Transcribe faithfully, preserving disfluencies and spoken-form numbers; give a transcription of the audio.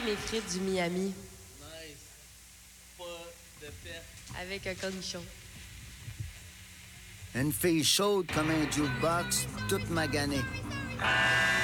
les frites du Miami. Nice. Pas de perte. Avec un cornichon. Une fille chaude comme un jukebox, toute maganée.